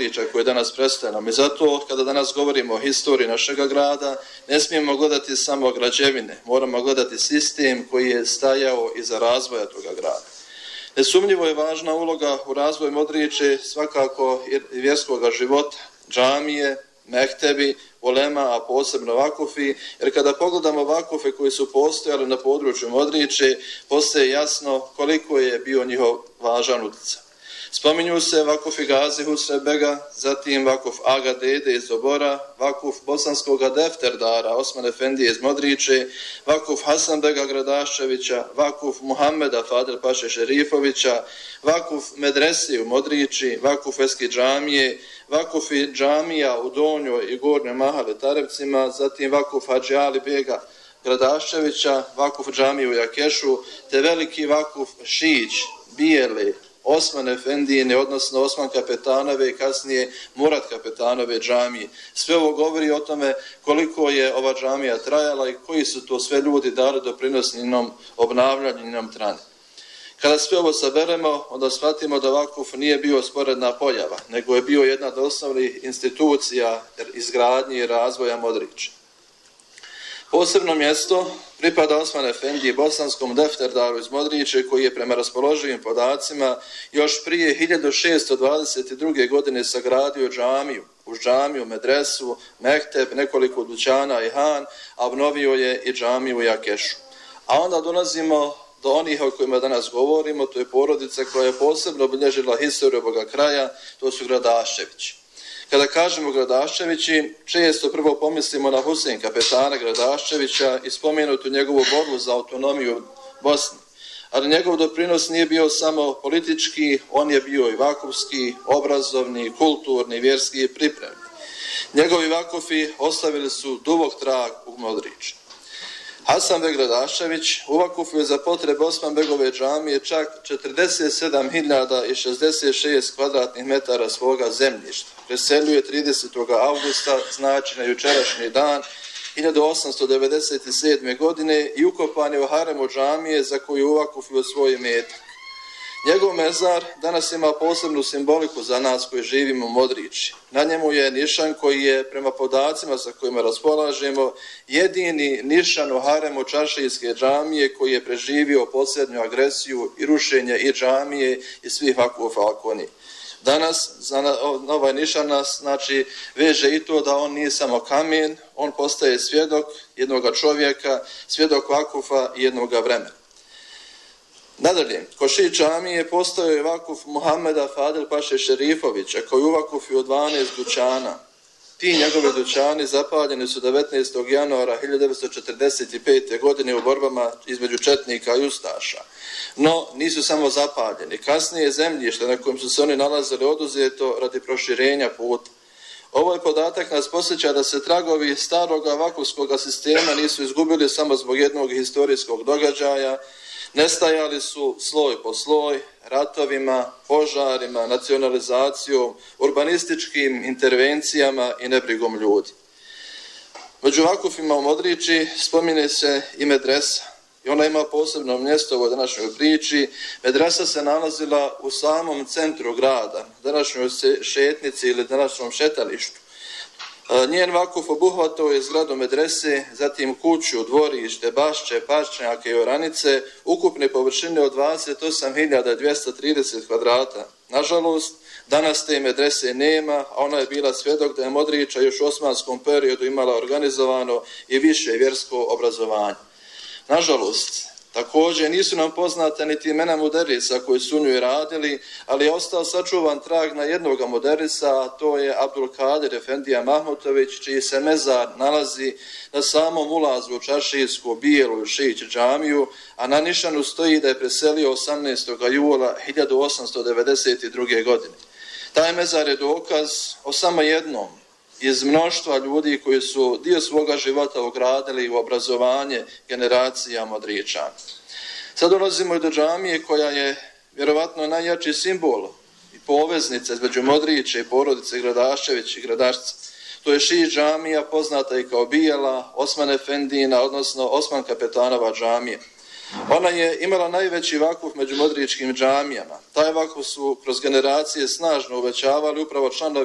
Modrića koji je danas predstavljen nam. I zato kada danas govorimo o historiji našega grada, ne smijemo gledati samo građevine, moramo gledati sistem koji je stajao iza razvoja toga grada. Nesumnjivo je važna uloga u razvoju Modriće svakako i vjerskog života, džamije, mektebi, ulema, a posebno vakufi, jer kada pogledamo vakufe koji su postojali na području Modriće, postaje jasno koliko je bio njihov važan utjecaj. Spominju se vakufi Gazi Husrebega, zatim vakuf Aga Dede iz Obora, vakuf bosanskog defterdara Osman Efendije iz Modriće, vakuf Hasanbega Gradaščevića, vakuf Muhammeda Fadel Paše Šerifovića, vakuf Medresi u Modrići, vakuf Eski džamije, vakufi džamija u Donjoj i Gornjoj Mahale Tarevcima, zatim vakuf Hadži Ali Bega Gradaščevića, vakuf džamije u Jakešu, te veliki vakuf Šić, Bijele, Osman Efendijine, odnosno Osman Kapetanove i kasnije Murat Kapetanove džamije. Sve ovo govori o tome koliko je ova džamija trajala i koji su to sve ljudi dali doprinos njenom obnavljanju, njenom trani. Kada sve ovo saberemo, onda shvatimo da vakuf nije bio sporedna pojava, nego je bio jedna od osnovnih institucija izgradnje i razvoja Modrića. Posebno mjesto pripada Osman Efendiji bosanskom defterdaru iz Modriće koji je prema raspoloživim podacima još prije 1622. godine sagradio džamiju, uz džamiju, medresu, mekteb, nekoliko dućana i han, a obnovio je i džamiju u Jakešu. A onda dolazimo do onih o kojima danas govorimo, to je porodica koja je posebno obilježila historiju ovoga kraja, to su Gradaščevići. Kada kažemo Gradaščevići, često prvo pomislimo na Husein Kapetana Gradaščevića i spomenutu njegovu borbu za autonomiju Bosne. Ali njegov doprinos nije bio samo politički, on je bio i vakufski, obrazovni, kulturni, vjerski i pripremni. Njegovi vakufi ostavili su dubok trag u Modriću. Hasanbeg Gradaščević u vakufu je za potrebe Osmanbegove džamije čak 47.066 kvadratnih metara svoga zemljišta. Preseljuje 30. augusta, znači na jučerašnji dan, 1897. godine i ukopan je u haremu džamije za koju u vakufu svoj imetak. Njegov mezar danas ima posebnu simboliku za nas koji živimo u Modrići. Na njemu je nišan koji je, prema podacima sa kojima raspolažemo, jedini nišan u haremu Čaršijske džamije koji je preživio posljednju agresiju i rušenje i džamije i svih vakufa Akoni. Danas za ovaj nišan nas veže i to da on nije samo kamen, on postaje svjedok jednog čovjeka, svjedok vakufa i jednog vremena. Nadalje, kod Šić džamije postojao je vakuf Muhammeda Fadel Paše Šerifovića koji u vakufu od 12 dućana. Ti njegovi dućani zapaljeni su 19. januara 1945. godine u borbama između četnika i ustaša. No, nisu samo zapaljeni. Kasnije zemljište na kojem su se oni nalazili oduzeto radi proširenja puta. Ovaj podatak nas posjeća da se tragovi staroga vakufskog sistema nisu izgubili samo zbog jednog historijskog događaja, nestajali su sloj po sloj, ratovima, požarima, nacionalizacijom, urbanističkim intervencijama i nebrigom ljudi. Među vakufima u Modrići spominje se i medresa. I ona ima posebno mjesto u ovoj današnjoj priči. Medresa se nalazila u samom centru grada, današnjoj šetnici ili današnjom šetalištu. Njen vakuf obuhvatao je zgradu medrese, zatim kuću, dvorište, bašće, pašnjake i oranice, ukupne površine od 28.230 kvadrata. Nažalost, danas te medrese nema, a ona je bila svjedok da je Modrića još u osmanskom periodu imala organizovano i više vjersko obrazovanje. Nažalost, također nisu nam poznate niti imena muderisa koji su u njoj radili, ali je ostao sačuvan trag na jednoga muderisa, a to je Abdul Kadir Efendija Mahmutović, čiji se mezar nalazi na samom ulazu u Čaršijsku bijelu Šić džamiju, a na nišanu stoji da je preselio 18. jula 1892. godine. Taj mezar je dokaz o samo jednom iz mnoštva ljudi koji su dio svoga života ugradili u obrazovanje generacija Modričana. Sad dolazimo i do džamije koja je vjerovatno najjači simbol i poveznica između Modriće i porodice Gradaščević i Gradašca. To je Šić džamija, poznata i kao Bijela, Osman Efendijina, odnosno Osman Kapetanova džamija. Ona je imala najveći vakuf među modričkim džamijama. Taj vakuf su kroz generacije snažno uvećavali upravo članovi